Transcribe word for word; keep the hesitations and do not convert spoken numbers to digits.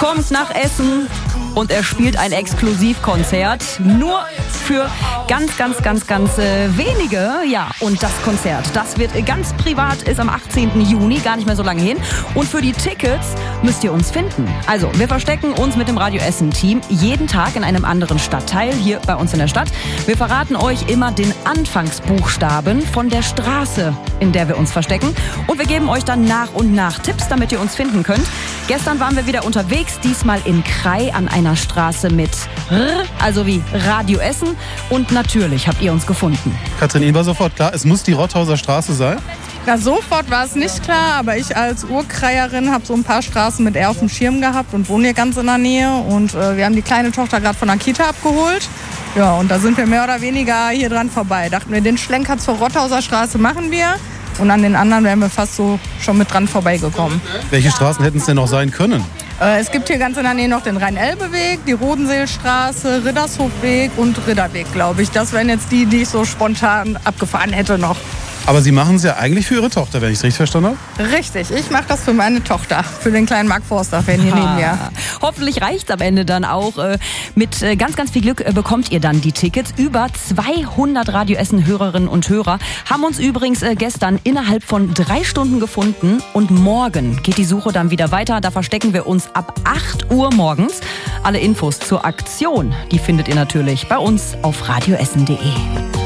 kommt nach Essen und er spielt ein Exklusivkonzert. Nur für ganz, ganz, ganz, ganz äh, wenige. Ja, und das Konzert, das wird ganz privat, ist am achtzehnten Juni, gar nicht mehr so lange hin. Und für die Tickets müsst ihr uns finden. Also, wir verstecken uns mit dem Radio Essen-Team jeden Tag in einem anderen Stadtteil hier bei uns in der Stadt. Wir verraten euch immer den Anfangsbuchstaben von der Straße, in der wir uns verstecken. Und wir geben euch dann nach und nach Tipps, damit ihr uns finden könnt. Gestern waren wir wieder unterwegs, diesmal in Krai an einer Straße mit R, also wie Radio Essen. Und natürlich habt ihr uns gefunden. Katrin, Ihnen war sofort klar, es muss die Rothauser Straße sein? Ja, sofort war es nicht klar, aber ich als Urkraierin habe so ein paar Straßen mit R auf dem Schirm gehabt und wohne hier ganz in der Nähe. Und äh, wir haben die kleine Tochter gerade von der Kita abgeholt. Ja, und da sind wir mehr oder weniger hier dran vorbei. Dachten wir, den Schlenker zur Rothauser Straße machen wir. Und an den anderen wären wir fast so schon mit dran vorbeigekommen. Welche Straßen hätten es denn noch sein können? Äh, es gibt hier ganz in der Nähe noch den Rhein-Elbe-Weg, die Rodenseelstraße, Riddershofweg und Ridderweg, glaube ich. Das wären jetzt die, die ich so spontan abgefahren hätte noch. Aber Sie machen es ja eigentlich für Ihre Tochter, wenn ich es richtig verstanden habe? Richtig, ich mache das für meine Tochter, für den kleinen Mark Forster-Fan hier neben mir. Hoffentlich reicht's am Ende dann auch. Mit ganz, ganz viel Glück bekommt ihr dann die Tickets. Über zweihundert Radio Essen-Hörerinnen und Hörer haben uns übrigens gestern innerhalb von drei Stunden gefunden. Und morgen geht die Suche dann wieder weiter. Da verstecken wir uns ab acht Uhr morgens. Alle Infos zur Aktion, die findet ihr natürlich bei uns auf radioessen punkt de.